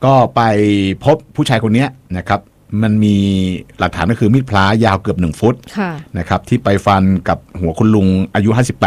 ก็ไปพบผู้ชายคนนี้นะครับมันมีหลักฐานก็คือมีดพระยาวเกือบ1 ฟุตนะครับที่ไปฟันกับหัวคุณลุงอายุ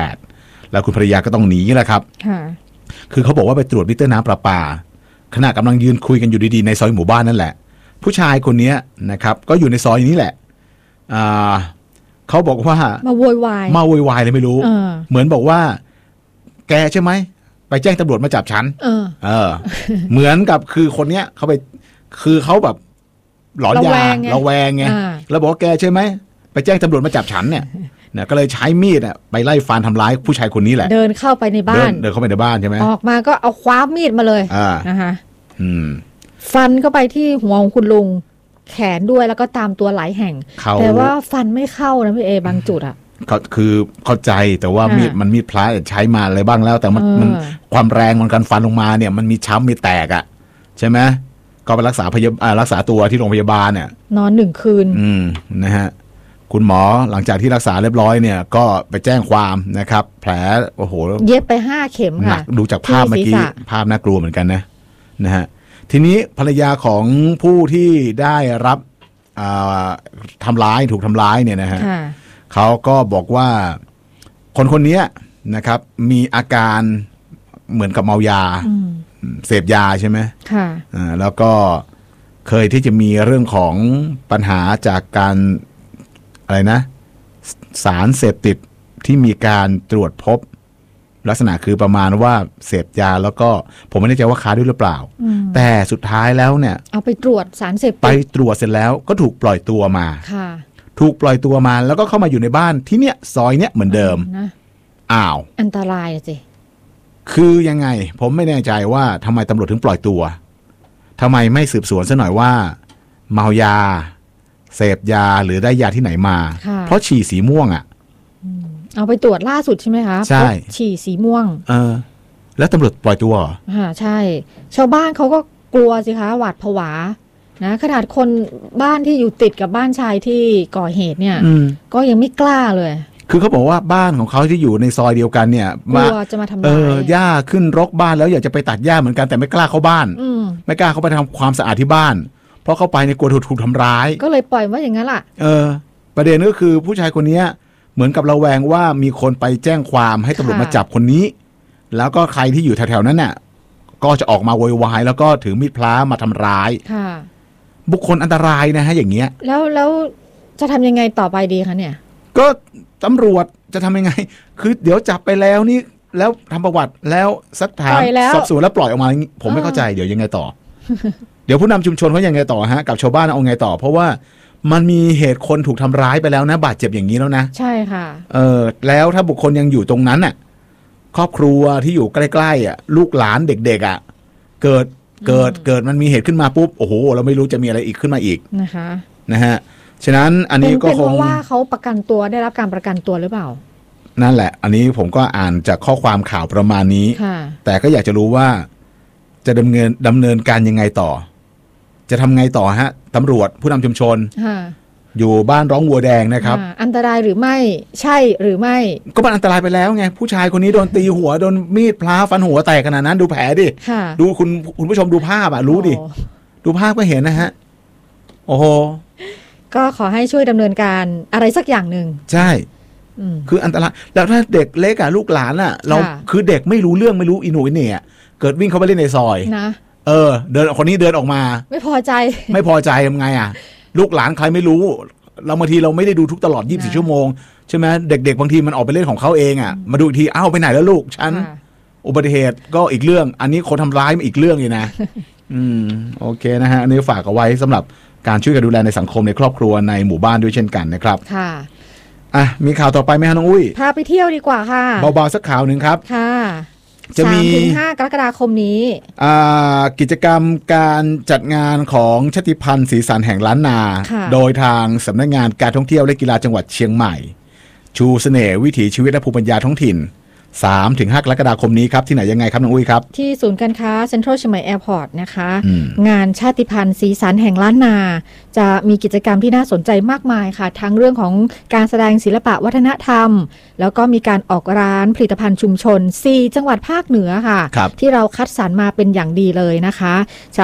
58แล้วคุณภรรยาก็ต้องหนีแหละครับคือเขาบอกว่าไปตรวจมิเตอร์น้ำประปาขณะกำลังยืนคุยกันอยู่ดีๆในซอยหมู่บ้านนั่นแหละผู้ชายคนนี้นะครับก็อยู่ในซอยนี้แหละเขาบอกว่ามาโวยวายเลยไม่รู้เหมือนบอกว่าแกใช่ไหมไปแจ้งตำรวจมาจับฉันเหมือนกับคือคนเนี้ยเขาไปคือเขาแบบหลอนยาระแวงไงแล้วบอกว่าแกใช่ไหมไปแจ้งตำรวจมาจับฉันเนี่ยก็เลยใช้มีดไปไล่ฟันทำร้ายผู้ชายคนนี้แหละเดินเข้าไปในบ้านเดินเข้าไปในบ้านใช่ไหมออกมาก็เอาคว้ามีดมาเลยนะคะฟันเข้าไปที่หัวของคุณลุงแขนด้วยแล้วก็ตามตัวหลายแห่งแต่ว่าฟันไม่เข้านะพี่เอบางจุดคือเข้าใจแต่ว่ามีดมันมีดพระใช้มาอะไรบ้างแล้วแต่มันความแรงมันการฟันลงมาเนี่ยมันมีช้ำมีแตกใช่ไหมก็ไปรักษาตัวที่โรงพยาบาลเนี่ยนอน1 คืนนะฮะคุณหมอหลังจากที่รักษาเรียบร้อยเนี่ยก็ไปแจ้งความนะครับแผลโอ้โหเย็บไป5 เข็มค่ะดูจากภาพเมื่อกี้ภาพน่ากลัวเหมือนกันนะฮะทีนี้ภรรยาของผู้ที่ได้รับถูกทำร้ายเนี่ยนะฮะเขาก็บอกว่าคนนี้นะครับมีอาการเหมือนกับเมายาเสพยาใช่ไหมค่ะแล้วก็เคยที่จะมีเรื่องของปัญหาจากการอะไรนะสารเสพติดที่มีการตรวจพบลักษณะคือประมาณว่าเสพยาแล้วก็ผมไม่แน่ใจว่าค้าด้วยหรือเปล่าแต่สุดท้ายแล้วเนี่ยเอาไปตรวจสารเสพติดไปตรวจเสร็จแล้วก็ถูกปล่อยตัวมาค่ะถูกปล่อยตัวมาแล้วก็เข้ามาอยู่ในบ้านที่เนี้ยซอยเนี้ยเหมือนเดิมอ้าวอันตรายสิคือยังไงผมไม่แน่ใจว่าทำไมตำรวจถึงปล่อยตัวทำไมไม่สืบสวนซะหน่อยว่าเมายาเสพยาหรือได้ยาที่ไหนมาเพราะฉี่สีม่วงเอาไปตรวจล่าสุดใช่ไหมคะใช่ฉี่สีม่วงแล้วตำรวจปล่อยตัวใช่ชาวบ้านเขาก็กลัวสิคะหวาดผวานะขนาดคนบ้านที่อยู่ติดกับบ้านชายที่ก่อเหตุเนี่ยก็ยังไม่กล้าเลยคือเขาบอกว่าบ้านของเขาที่อยู่ในซอยเดียวกันเนี่ยกลัวจะมาทำร้ายหญ้าขึ้นรกบ้านแล้วอยากจะไปตัดหญ้าเหมือนกันแต่ไม่กล้าเข้าบ้านไม่กล้าเข้าไปทำความสะอาดที่บ้านเพราะเข้าไปในกลัวถูกทำร้ายก็เลยปล่อยว่าอย่างนั้นล่ะประเด็นก็คือผู้ชายคนนี้เหมือนกับระแวงว่ามีคนไปแจ้งความให้ตำรวจมาจับคนนี้แล้วก็ใครที่อยู่แถวๆนั้นน่ะก็จะออกมาโวยวายแล้วก็ถือมีดพระมาทำร้ายบุคคลอันตรายนะฮะอย่างเงี้ยแล้วจะทำยังไงต่อไปดีคะเนี่ยก็ตำรวจจะทำยังไงคือเดี๋ยวจับไปแล้วนี่แล้วทำประวัติแล้วสักถามสอบสวนแล้วปล่อยออกมาผมไม่เข้าใจเดี๋ยวยังไงต่อ เดี๋ยวผู้นำชุมชนเขายังไงต่อฮะกับชาวบ้านเอาไงต่อเพราะว่ามันมีเหตุคนถูกทำร้ายไปแล้วนะบาดเจ็บอย่างนี้แล้วนะใช่ค่ะแล้วถ้าบุคคลยังอยู่ตรงนั้นน่ะครอบครัวที่อยู่ใกล้ๆลูกหลานเด็กๆเกิดมันมีเหตุขึ้นมาปุ๊บโอ้โหเราไม่รู้จะมีอะไรอีกขึ้นมาอีกนะคะนะฮะฉะนั้นอันนี้ก็คงว่าเขาประกันตัวได้รับการประกันตัวหรือเปล่านั่นแหละอันนี้ผมก็อ่านจากข้อความข่าวประมาณนี้แต่ก็อยากจะรู้ว่าจะดำเนินการยังไงต่อจะทำไงต่อฮะตำรวจผู้นำชุมชนอยู่บ้านร้องวัวแดงนะครับอันตรายหรือไม่ใช่หรือไม่ก็มันอันตรายไปแล้วไงผู้ชายคนนี้โดนตีหัวโดนมีดพระฟันหัวแตกขนาดนั้นดูแผลดิดูคุณผู้ชมดูภาพรู้ดิดูภาพก็เห็นนะฮะโอ้โหก็ขอให้ช่วยดำเนินการอะไรสักอย่างหนึ่งใช่คืออันตรายแล้วถ้าเด็กเล็กลูกหลานเราคือเด็กไม่รู้เรื่องไม่รู้อิหนูอิเนี่ยเกิดวิ่งเข้าไปเล่นในซอยนะเดินคนนี้เดินออกมาไม่พอใจทำไงลูกหลานใครไม่รู้เราบางทีเราไม่ได้ดูทุกตลอด24 ชั่วโมงใช่ไหมเด็กๆบางทีมันออกไปเล่นของเขาเองมาดูอีกทีอ้าวไปไหนแล้วลูกฉันอุบัติเหตุก็อีกเรื่องอันนี้คนทำร้ายมาอีกเรื่องเลยนะโอเคนะฮะอันนี้ฝากเอาไว้สำหรับการช่วยกันดูแลในสังคมในครอบครัวในหมู่บ้านด้วยเช่นกันนะครับค่ะมีข่าวต่อไปไหมฮะน้องอุ้ยพาไปเที่ยวดีกว่าค่ะเบาๆสักข่าวหนึ่งครับค่ะจะมี 3-5 กรกฎาคมนี้กิจกรรมการจัดงานของชาติพันธุ์สีสันแห่งล้านนาโดยทางสำนักงานการท่องเที่ยวและกีฬาจังหวัดเชียงใหม่ชูเสน่ห์วิถีชีวิตและภูมิปัญญาท้องถิ่น 3-5 กรกฎาคมนี้ครับที่ไหนยังไงครับน้องอุ้ยครับที่ศูนย์การค้าเซ็นทรัลเชียงใหม่แอร์พอร์ตนะคะงานชาติพันธุ์สีสันแห่งล้านนาจะมีกิจกรรมที่น่าสนใจมากมายค่ะทั้งเรื่องของการแสดงศิลปะวัฒนธรรมแล้วก็มีการออกร้านผลิตภัณฑ์ชุมชน4จังหวัดภาคเหนือค่ะที่เราคัดสรรมาเป็นอย่างดีเลยนะคะ